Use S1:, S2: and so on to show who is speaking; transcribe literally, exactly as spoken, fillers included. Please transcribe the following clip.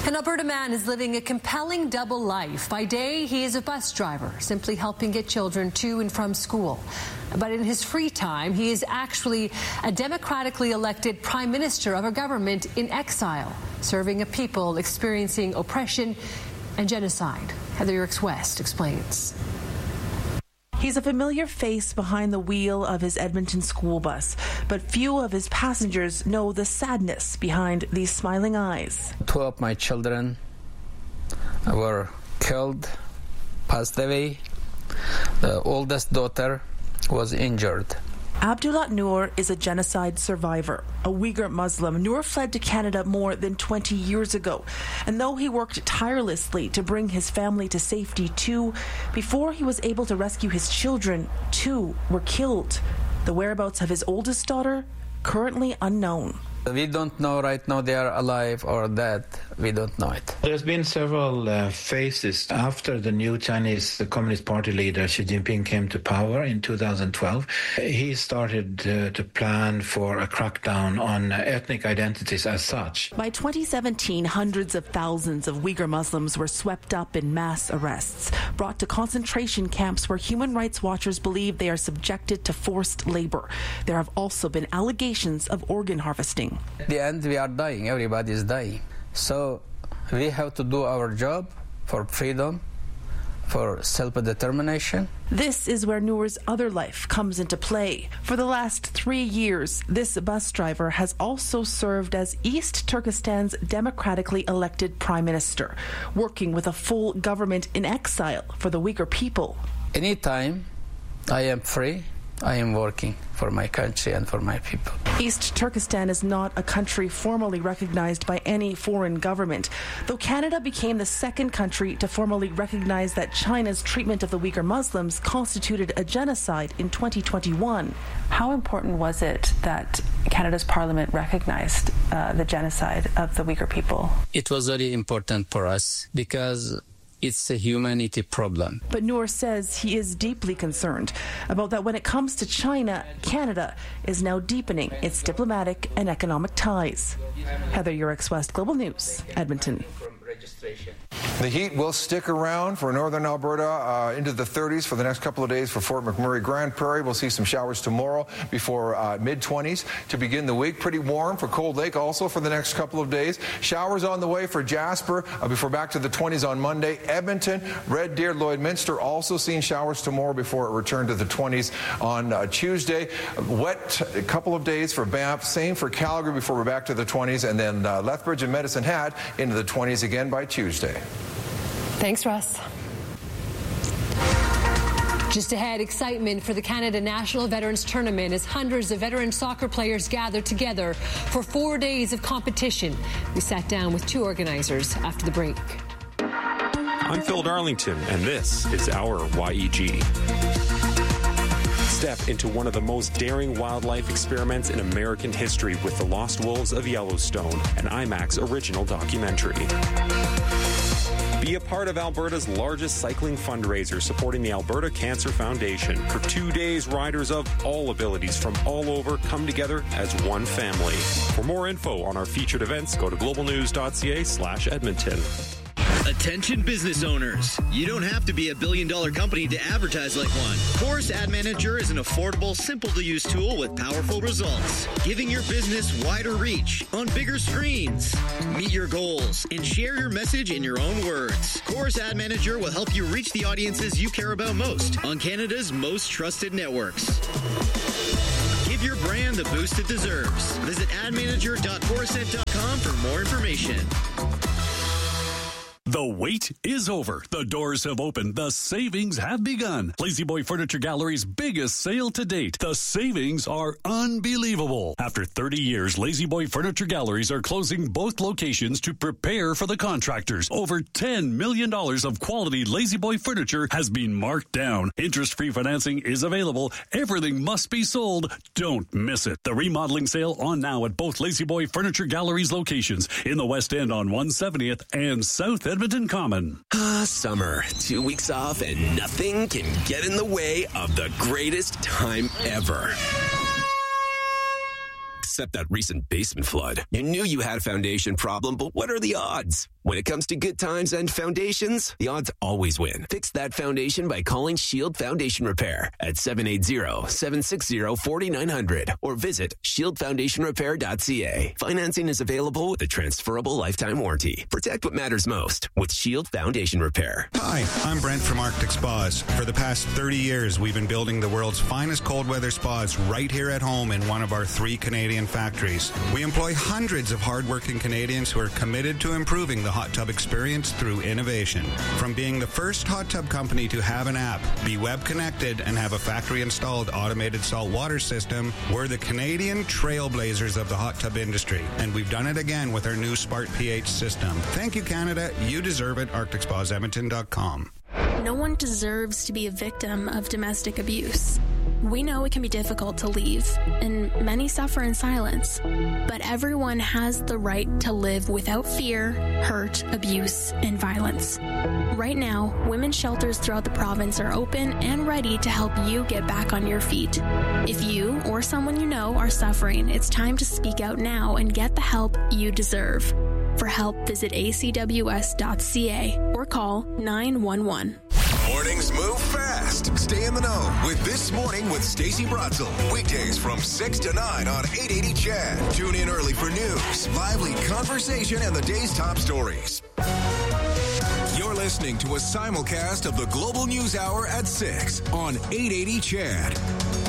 S1: An Alberta man is living a compelling double life. By day, he is a bus driver, simply helping get children to and from school. But in his free time, he is actually a democratically elected prime minister of a government in exile, serving a people experiencing oppression and genocide. Heather Yerkes-West explains.
S2: He's a familiar face behind the wheel of his Edmonton school bus, but few of his passengers know the sadness behind these smiling eyes.
S3: Two of my children were killed, passed away. The oldest daughter was injured.
S2: Abdullah Noor is a genocide survivor, a Uyghur Muslim. Noor fled to Canada more than twenty years ago. And though he worked tirelessly to bring his family to safety too, before he was able to rescue his children, two were killed. The whereabouts of his oldest daughter, currently unknown.
S3: We don't know right now they are alive or dead. We don't know it.
S4: There's been several uh, phases after the new Chinese the Communist Party leader Xi Jinping came to power in two thousand twelve. He started uh, to plan for a crackdown on uh, ethnic identities as such.
S2: By twenty seventeen, hundreds of thousands of Uyghur Muslims were swept up in mass arrests, brought to concentration camps where human rights watchers believe they are subjected to forced labor. There have also been allegations of organ harvesting.
S3: At the end, we are dying. Everybody is dying. So we have to do our job for freedom, for self-determination.
S2: This is where Noor's other life comes into play. For the last three years, this bus driver has also served as East Turkestan's democratically elected prime minister, working with a full government in exile for the Uyghur people.
S3: Anytime I am free, I am working for my country and for my people.
S2: East Turkestan is not a country formally recognized by any foreign government, though Canada became the second country to formally recognize that China's treatment of the Uyghur Muslims constituted a genocide in twenty twenty-one.
S5: How important was it that Canada's Parliament recognized uh, the genocide of the Uyghur people?
S3: It was very important for us because it's a humanity problem.
S2: But Noor says he is deeply concerned about that when it comes to China, Canada is now deepening its diplomatic and economic ties. Heather Yerkes-West, Global News, Edmonton.
S6: The heat will stick around for northern Alberta uh, into the thirties for the next couple of days for Fort McMurray. Grand Prairie, we'll see some showers tomorrow before uh, mid twenties to begin the week. Pretty warm for Cold Lake also for the next couple of days. Showers on the way for Jasper uh, before back to the twenties on Monday. Edmonton, Red Deer, Lloydminster also seeing showers tomorrow before it returned to the twenties on uh, Tuesday. Wet a couple of days for Banff. Same for Calgary before we're back to the twenties. And then uh, Lethbridge and Medicine Hat into the twenties again by Tuesday.
S1: Thanks, Russ. Just ahead, excitement for the Canada National Veterans Tournament as hundreds of veteran soccer players gather together for four days of competition. We sat down with two organizers after the break.
S7: I'm Phil Darlington, and this is our Y E G. Step into one of the most daring wildlife experiments in American history with The Lost Wolves of Yellowstone, an IMAX original documentary. Be a part of Alberta's largest cycling fundraiser supporting the Alberta Cancer Foundation. For two days, riders of all abilities from all over come together as one family. For more info on our featured events, go to globalnews.ca slash Edmonton.
S8: Attention business owners. You don't have to be a billion dollar company to advertise like one. Chorus Ad Manager is an affordable, simple to use tool with powerful results, giving your business wider reach on bigger screens. Meet your goals and share your message in your own words. Chorus Ad Manager will help you reach the audiences you care about most on Canada's most trusted networks. Give your brand the boost it deserves. Visit ad manager dot chorused dot com for more information.
S9: The wait is over. The doors have opened. The savings have begun. La-Z-Boy Furniture Gallery's biggest sale to date. The savings are unbelievable. After thirty years, La-Z-Boy Furniture Galleries are closing both locations to prepare for the contractors. Over ten million dollars of quality La-Z-Boy furniture has been marked down. Interest-free financing is available. Everything must be sold. Don't miss it. The remodeling sale on now at both La-Z-Boy Furniture Galleries locations in the West End on one seventieth and South Edmonton Common.
S10: Ah, summer. Two weeks off and nothing can get in the way of the greatest time ever. Except that recent basement flood. You knew you had a foundation problem, but what are the odds? When it comes to good times and foundations, the odds always win. Fix that foundation by calling Shield Foundation Repair at seven eight zero, seven six zero, four nine zero zero or visit shield foundation repair dot c a. Financing is available with a transferable lifetime warranty. Protect what matters most with Shield Foundation Repair.
S11: Hi, I'm Brent from Arctic Spas. For the past thirty years, we've been building the world's finest cold weather spas right here at home in one of our three Canadian factories. We employ hundreds of hardworking Canadians who are committed to improving the hot tub experience through innovation. From being the first hot tub company to have an app, be web connected, and have a factory-installed automated salt water system, we're the Canadian trailblazers of the hot tub industry, and we've done it again with our new Smart pH system. Thank you, Canada. You deserve it. arctic spas edmonton dot com.
S12: No one deserves to be a victim of domestic abuse. We know it can be difficult to leave, and many suffer in silence. But everyone has the right to live without fear, hurt, abuse, and violence. Right now, women's shelters throughout the province are open and ready to help you get back on your feet. If you or someone you know are suffering, it's time to speak out now and get the help you deserve. For help, visit a c w s dot c a or call nine one one.
S13: Mornings move fast. Stay in the know with This Morning with Stacey Bratzel. Weekdays from six to nine on eight eighty C H E D. Tune in early for news, lively conversation, and the day's top stories. You're listening to a simulcast of the Global News Hour at six on eight eighty C H E D.